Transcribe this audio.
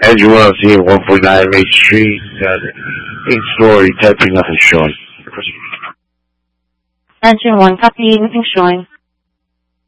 Engine 1 LC at 149 Main Street. 8-story, 10 nothing showing. Engine 1, copy, nothing showing.